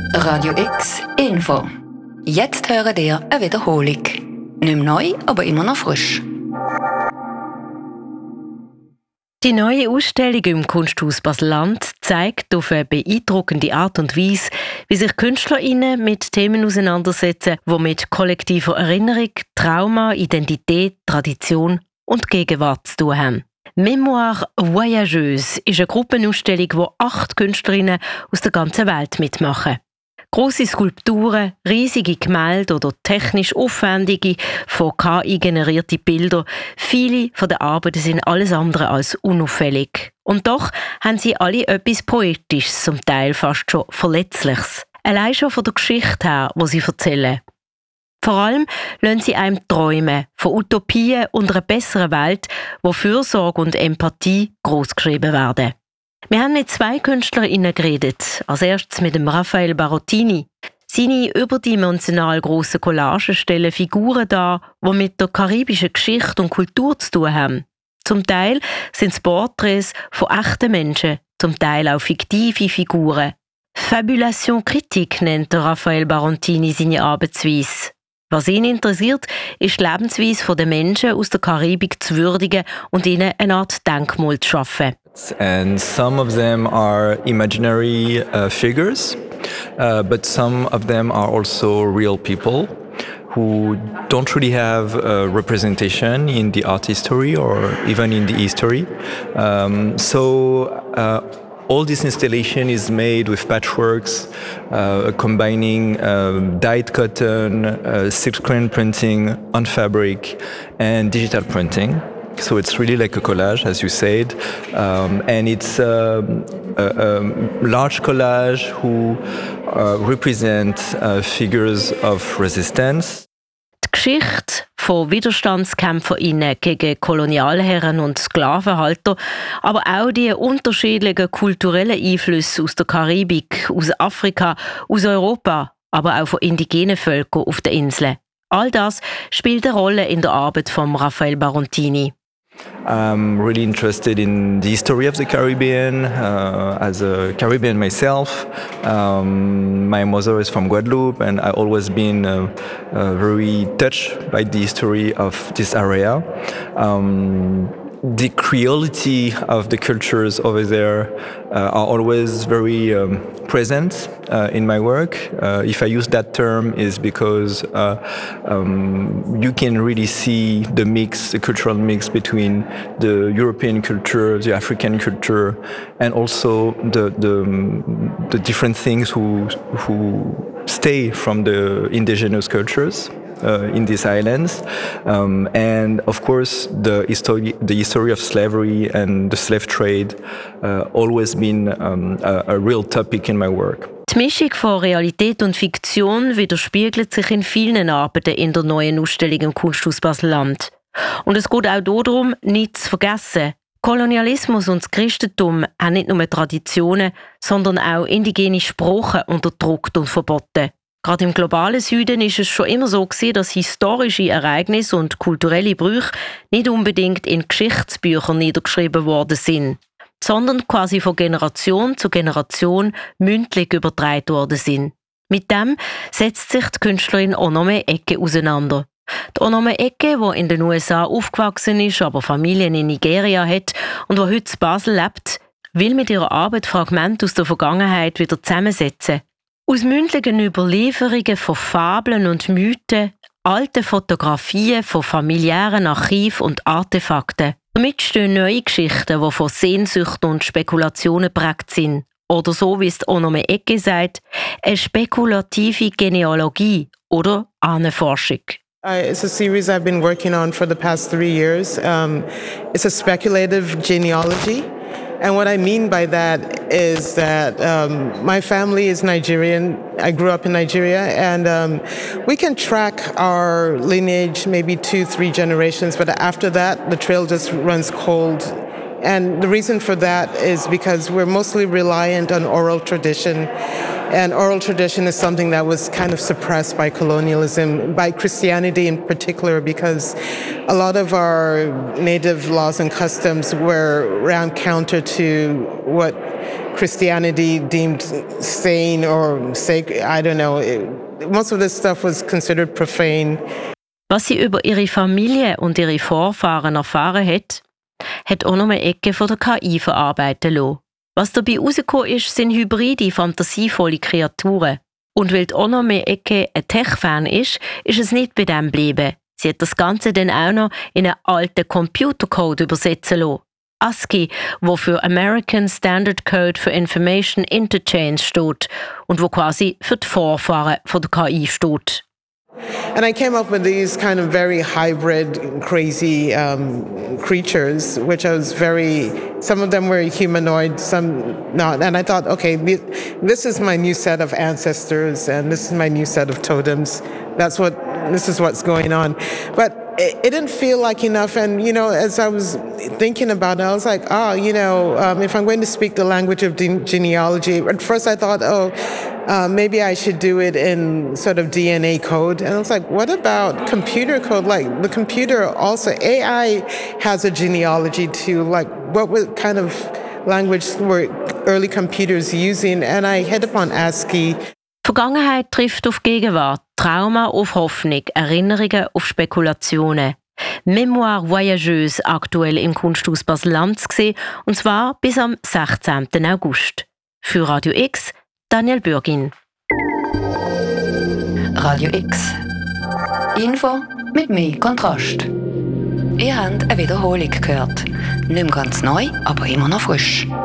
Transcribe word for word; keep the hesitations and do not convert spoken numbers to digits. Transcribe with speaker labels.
Speaker 1: Radio X Info. Jetzt hören ihr eine Wiederholung. Nicht mehr neu, aber immer noch frisch.
Speaker 2: Die neue Ausstellung im Kunsthaus Basel-Land zeigt auf eine beeindruckende Art und Weise, wie sich KünstlerInnen mit Themen auseinandersetzen, die mit kollektiver Erinnerung, Trauma, Identität, Tradition und Gegenwart zu tun haben. Mémoire Voyageuse ist eine Gruppenausstellung, wo acht Künstlerinnen aus der ganzen Welt mitmachen. Grosse Skulpturen, riesige Gemälde oder technisch aufwendige, von K I generierte Bilder. Viele von den Arbeiten sind alles andere als unauffällig. Und doch haben sie alle etwas Poetisches, zum Teil fast schon Verletzliches. Allein schon von der Geschichte her, die sie erzählen. Vor allem lassen sie einem träumen von Utopien und einer besseren Welt, wo Fürsorge und Empathie großgeschrieben werden. Wir haben mit zwei KünstlerInnen geredet. Als erstes mit dem Raffaele Barottini. Seine überdimensional grossen Collagen stellen Figuren dar, die mit der karibischen Geschichte und Kultur zu tun haben. Zum Teil sind es Porträts von echten Menschen, zum Teil auch fiktive Figuren. Fabulation critique nennt der Raffaele Barottini seine Arbeitsweise. Was ihn interessiert, ist die Lebensweise der Menschen aus der Karibik zu würdigen und ihnen eine Art Denkmal zu schaffen.
Speaker 3: And some of them are imaginary uh, figures, uh, but some of them are also real people who don't really have a representation in the art history or even in the history. Um, so uh, all this installation is made with patchworks, uh, combining um, dyed cotton, uh, silkscreen printing on fabric, and digital printing. So it's really like a collage, as you said, um, and it's um, a, a large collage who uh, represent uh, figures of resistance.
Speaker 2: Die Geschichte von WiderstandskämpferInnen gegen Kolonialherren und Sklavenhalter, aber auch die unterschiedlichen kulturellen Einflüsse aus der Karibik, aus Afrika, aus Europa, aber auch von indigenen Völkern auf den Inseln. All das spielt eine Rolle in der Arbeit von Raffaele Barottini.
Speaker 3: I'm really interested in the history of the Caribbean. Uh, as a Caribbean myself, um, my mother is from Guadeloupe, and I've always been uh, uh, very touched by the history of this area. Um, the creolity of the cultures over there uh, are always very um, present uh, in my work. Uh, if I use that term, is because uh, um, you can really see the mix, the cultural mix between the European culture, the African culture, and also the the, the different things who who stay from the indigenous cultures. Uh, in these islands, um, and of course the history, the history of slavery and the slave trade, uh, always been um, a, a real topic in my work.
Speaker 2: Die Mischung von Realität und Fiktion widerspiegelt sich in vielen Arbeiten in der neuen Ausstellung im Kunsthaus Basel-Land. Und es geht auch darum, nichts zu vergessen. Kolonialismus und das Christentum haben nicht nur Traditionen, sondern auch indigene Sprachen unterdrückt und verboten. Gerade im globalen Süden ist es schon immer so gewesen, dass historische Ereignisse und kulturelle Brüche nicht unbedingt in Geschichtsbüchern niedergeschrieben worden sind, sondern quasi von Generation zu Generation mündlich übertragen worden sind. Mit dem setzt sich die Künstlerin Onome Eke auseinander. Die Onome Eke, die in den U S A aufgewachsen ist, aber Familien in Nigeria hat und die heute in Basel lebt, will mit ihrer Arbeit Fragmente aus der Vergangenheit wieder zusammensetzen. Aus mündlichen Überlieferungen von Fabeln und Mythen, alten Fotografien von familiären Archiven und Artefakten. Damit stehen neue Geschichten, die von Sehnsüchten und Spekulationen geprägt sind. Oder so wie es Onome Eke sagt, eine spekulative Genealogie oder Ahnenforschung.
Speaker 4: Uh, it's a series I've been working on for the past three years. Um, it's a speculative genealogy. And what I mean by that is that um, my family is Nigerian. I grew up in Nigeria, and um, we can track our lineage maybe two, three generations, but after that, the trail just runs cold. And the reason for that is because we're mostly reliant on oral tradition. And oral tradition is something that was kind of suppressed by colonialism, by Christianity in particular, because a lot of our native laws and customs were ran counter to what Christianity deemed sane or sacred. I don't know. It, most of this stuff was considered profane.
Speaker 2: Was sie über ihre Familie und ihre Vorfahren erfahren hat, hat auch noch eine Ecke von der K I verarbeiten lassen. Was dabei rausgekommen ist, sind hybride, fantasievolle Kreaturen. Und weil die auch noch mehr Ecke ein Tech-Fan ist, ist es nicht bei dem geblieben. Sie hat das Ganze dann auch noch in einen alten Computercode übersetzen lassen. ASCII, wo für American Standard Code for Information Interchange steht und wo quasi für die Vorfahren von der K I steht.
Speaker 4: And I came up with these kind of very hybrid, crazy um, creatures, which I was very, some of them were humanoid, some not. And I thought, okay, this is my new set of ancestors and this is my new set of totems. That's what, this is what's going on. But it, it didn't feel like enough. And, you know, as I was thinking about it, I was like, oh, you know, um, if I'm going to speak the language of de- genealogy, at first I thought, oh, Uh, maybe I should do it in sort of D N A code. And I was like, what about computer code? Like the computer also, A I has a genealogy too. Like what what kind of language were early computers using? And I hit upon ASCII.
Speaker 2: Vergangenheit trifft auf Gegenwart, Trauma auf Hoffnung, Erinnerungen auf Spekulationen. Mémoire voyageuse aktuell im Kunsthaus Basel-Land zu sehen, und zwar bis am sechzehnten August. Für Radio X Daniel Bürgin.
Speaker 1: Radio X. Info mit mehr Kontrast. Ihr habt eine Wiederholung gehört. Nicht mehr ganz neu, aber immer noch frisch.